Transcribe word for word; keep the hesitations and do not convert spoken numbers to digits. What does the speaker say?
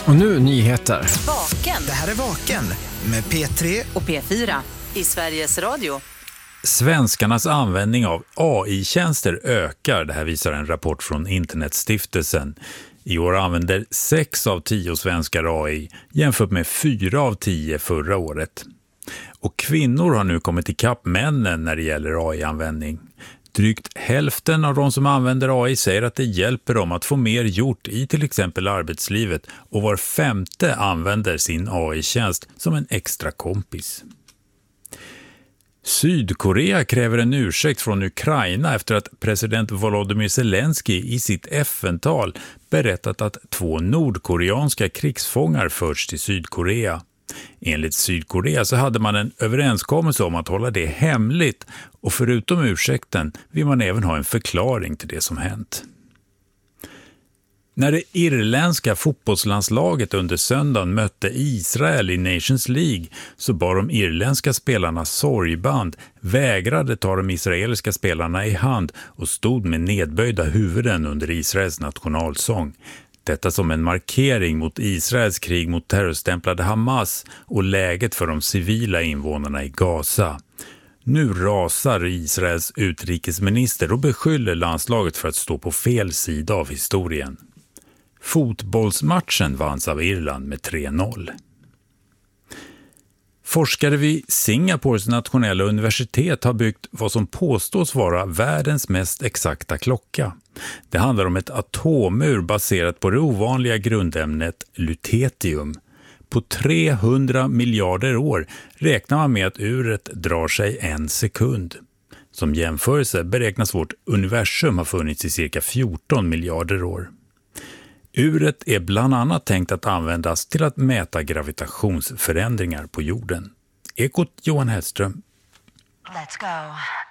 Och nu nyheter. Vaken. Det här är Vaken med P tre och P fyra i Sveriges Radio. Svenskarnas användning av A I-tjänster ökar, det här visar en rapport från Internetstiftelsen. I år använder sex av tio svenskar A I jämfört med fyra av tio förra året. Och kvinnor har nu kommit ikapp männen när det gäller A I-användning. Drygt hälften av de som använder A I säger att det hjälper dem att få mer gjort i till exempel arbetslivet, och var femte använder sin A I-tjänst som en extra kompis. Sydkorea kräver en ursäkt från Ukraina efter att president Volodymyr Zelensky i sitt F N-tal berättat att två nordkoreanska krigsfångar förts till Sydkorea. Enligt Sydkorea så hade man en överenskommelse om att hålla det hemligt, och förutom ursäkten vill man även ha en förklaring till det som hänt. När det irländska fotbollslandslaget under söndagen mötte Israel i Nations League så bar de irländska spelarna sorgband, vägrade ta de israeliska spelarna i hand och stod med nedböjda huvuden under Israels nationalsång. Detta som en markering mot Israels krig mot terrorstämplade Hamas och läget för de civila invånarna i Gaza. Nu rasar Israels utrikesminister och beskyller landslaget för att stå på fel sida av historien. Fotbollsmatchen vanns av Irland med tre noll. Forskare vid Singapores nationella universitet har byggt vad som påstås vara världens mest exakta klocka. Det handlar om ett atomur baserat på det ovanliga grundämnet lutetium. På trehundra miljarder år räknar man med att uret drar sig en sekund. Som jämförelse beräknas vårt universum ha funnits i cirka fjorton miljarder år. Uret är bland annat tänkt att användas till att mäta gravitationsförändringar på jorden. Ekot Johan Hellström. Let's go.